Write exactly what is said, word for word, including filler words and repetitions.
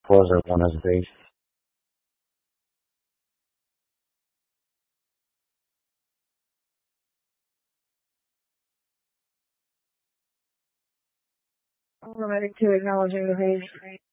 Close that one as a page. Automatic to acknowledging the page.